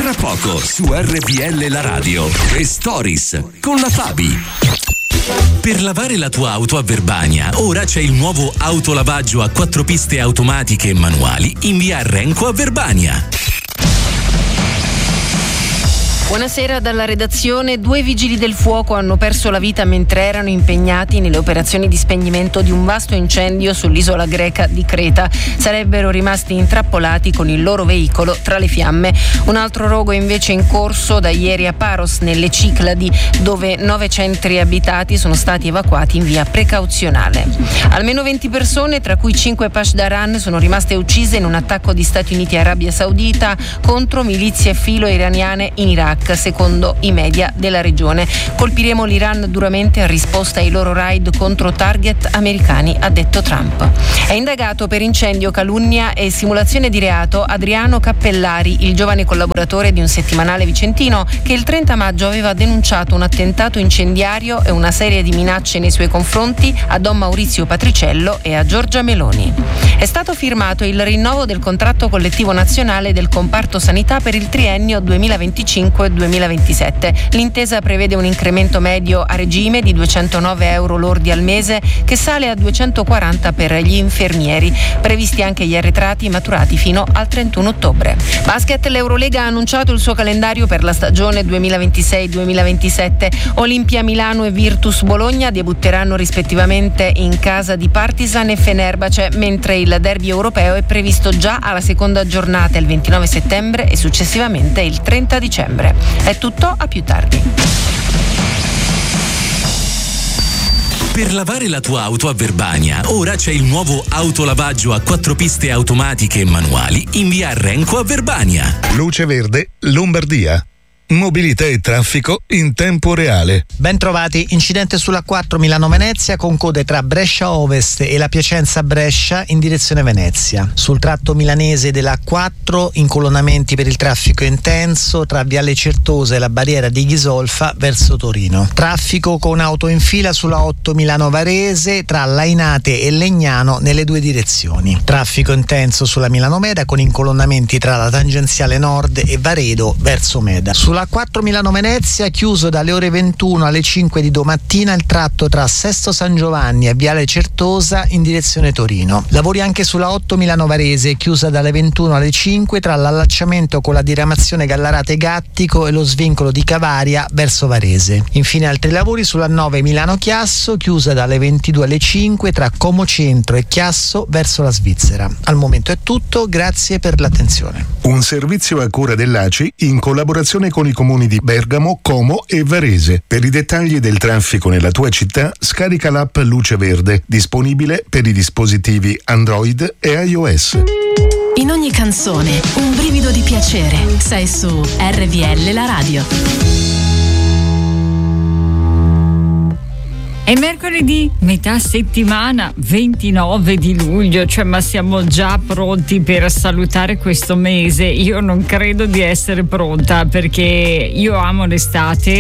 Tra poco su RPL la radio e Stories con la Fabi. Per lavare la tua auto a Verbania, ora c'è il nuovo autolavaggio a 4 piste automatiche e manuali in via Renco a Verbania. Buonasera dalla redazione. 2 vigili del fuoco hanno perso la vita mentre erano impegnati nelle operazioni di spegnimento di un vasto incendio sull'isola greca di Creta. Sarebbero rimasti intrappolati con il loro veicolo tra le fiamme. Un altro rogo è invece in corso da ieri a Paros, nelle Cicladi, dove 9 centri abitati sono stati evacuati in via precauzionale. Almeno 20 persone, tra cui 5 Pasdaran, sono rimaste uccise in un attacco di Stati Uniti e Arabia Saudita contro milizie filo-iraniane in Iraq, secondo i media della regione. Colpiremo l'Iran duramente in risposta ai loro raid contro target americani, ha detto Trump. È indagato per incendio, calunnia e simulazione di reato Adriano Cappellari, il giovane collaboratore di un settimanale vicentino che il 30 maggio aveva denunciato un attentato incendiario e una serie di minacce nei suoi confronti a Don Maurizio Patriciello e a Giorgia Meloni. È stato firmato il rinnovo del contratto collettivo nazionale del comparto sanità per il triennio 2025-2027. L'intesa prevede un incremento medio a regime di 209 euro lordi al mese, che sale a 240 per gli infermieri. Previsti anche gli arretrati maturati fino al 31 ottobre. Basket, l'Eurolega ha annunciato il suo calendario per la stagione 2026-2027. Olimpia Milano e Virtus Bologna debutteranno rispettivamente in casa di Partizan e Fenerbahce, mentre il derby europeo è previsto già alla seconda giornata il 29 settembre e successivamente il 30 dicembre. È tutto, a più tardi. Per lavare la tua auto a Verbania, ora c'è il nuovo autolavaggio a 4 piste automatiche e manuali in via Renco a Verbania. Luce Verde, Lombardia. Mobilità e traffico in tempo reale. Ben trovati. Incidente sulla 4 Milano-Venezia con code tra Brescia Ovest e la Piacenza-Brescia in direzione Venezia. Sul tratto milanese della 4 incolonnamenti per il traffico intenso tra Viale Certosa e la barriera di Ghisolfa verso Torino. Traffico con auto in fila sulla 8 Milano-Varese tra Lainate e Legnano nelle 2 direzioni. Traffico intenso sulla Milano-Meda con incolonnamenti tra la tangenziale nord e Varedo verso Meda. Sulla 4 Milano-Venezia chiuso dalle ore 21 alle 5 di domattina il tratto tra Sesto San Giovanni e Viale Certosa in direzione Torino. Lavori anche sulla 8 Milano-Varese, chiusa dalle 21 alle 5 tra l'allacciamento con la diramazione Gallarate Gattico e lo svincolo di Cavaria verso Varese. Infine altri lavori sulla 9 Milano-Chiasso, chiusa dalle 22 alle 5 tra Como Centro e Chiasso verso la Svizzera. Al momento è tutto, grazie per l'attenzione. Un servizio a cura dell'ACI in collaborazione con i comuni di Bergamo, Como e Varese. Per i dettagli del traffico nella tua città, scarica l'app Luce Verde, disponibile per i dispositivi Android e iOS. In ogni canzone un brivido di piacere. Sei su RPL la radio. È mercoledì, metà settimana, 29 di luglio, ma siamo già pronti per salutare questo mese. Io non credo di essere pronta perché io amo l'estate